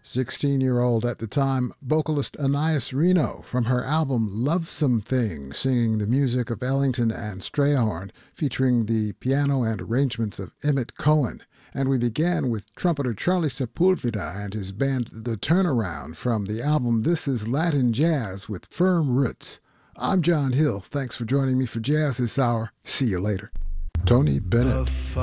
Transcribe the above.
16-year-old at the time vocalist Anais Reno from her album Lovesome Thing, singing the music of Ellington and Strayhorn, featuring the piano and arrangements of Emmett Cohen. And we began with trumpeter Charlie Sepulveda and his band The Turnaround from the album This Is Latin Jazz with Firm Roots. I'm John Hill. Thanks for joining me for Jazz this hour. See you later. Tony Bennett.